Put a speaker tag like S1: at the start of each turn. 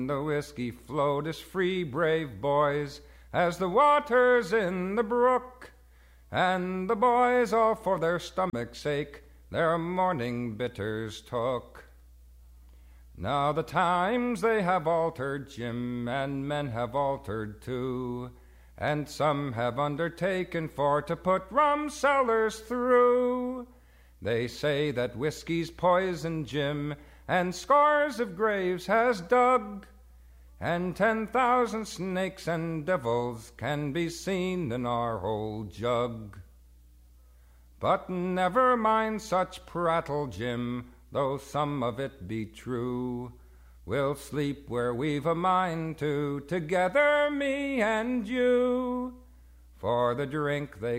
S1: the whiskey flowed as free, brave boys, as the waters in the brook. And the boys all for their stomach's sake their morning bitters took. Now the times they have altered, Jim, and men have altered too, and some have undertaken for to put rum sellers through. They say that whiskey's poison, Jim, and scores of graves has dug, and 10,000 snakes and devils can be seen in our old jug. But never mind such prattle, Jim, though some of it be true. We'll sleep where we've a mind to, together, me and you. For the drink they